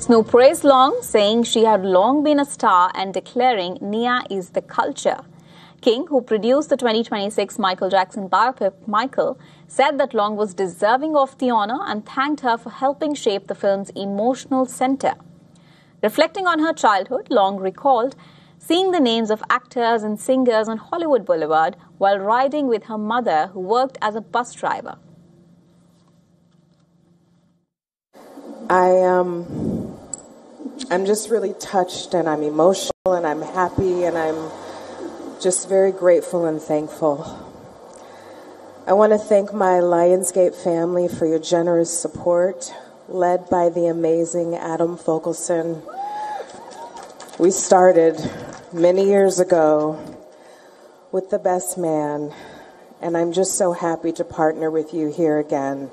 Snoop praised Long, saying she had long been a star and declaring Nia is the culture. King, who produced the 2026 Michael Jackson biopic Michael, said that Long was deserving of the honor and thanked her for helping shape the film's emotional center. Reflecting on her childhood, Long recalled seeing the names of actors and singers on Hollywood Boulevard while riding with her mother, who worked as a bus driver. I'm just really touched, and I'm emotional, and I'm happy, and I'm just very grateful and thankful. I want to thank my Lionsgate family for your generous support, led by the amazing Adam Fogelson. We started many years ago with The Best Man, and I'm just so happy to partner with you here again.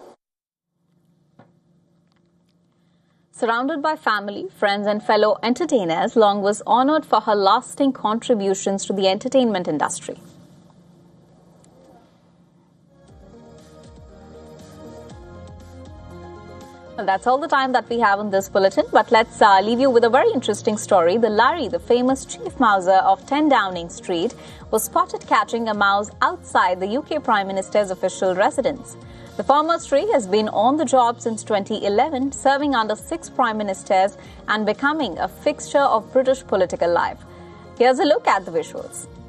Surrounded by family, friends and fellow entertainers, Long was honored for her lasting contributions to the entertainment industry. Well, that's all the time that we have on this bulletin, but let's leave you with a very interesting story. The Larry, the famous chief mouser of 10 Downing Street, was spotted catching a mouse outside the UK Prime Minister's official residence. The former stray has been on the job since 2011, serving under 6 prime ministers and becoming a fixture of British political life. Here's a look at the visuals.